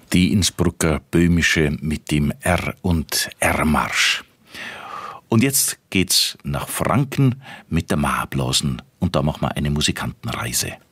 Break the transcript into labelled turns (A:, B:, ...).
A: Die Innsbrucker Böhmische mit dem R&R-Marsch. Und jetzt geht's nach Franken mit der Marblasen und da machen wir eine Musikantenreise.